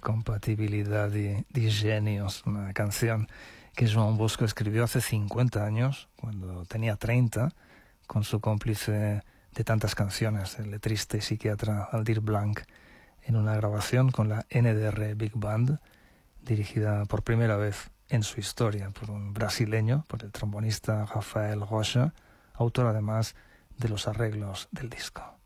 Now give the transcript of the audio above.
compatibilidad de genios, una canción que Joan Bosco escribió hace 50 años, cuando tenía 30, con su cómplice de tantas canciones, el letrista y psiquiatra Aldir Blanc, en una grabación con la NDR Big Band, dirigida por primera vez en su historia por un brasileño, por el trombonista Rafael Rocha, autor además de los arreglos del disco.